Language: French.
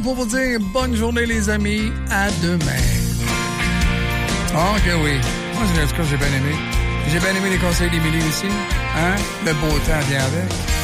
Pour vous dire bonne journée, les amis. À demain. Oh, que oui. Moi, en tout cas, j'ai bien aimé. J'ai bien aimé les conseils d'Émilie aussi. Hein? Le beau temps vient avec.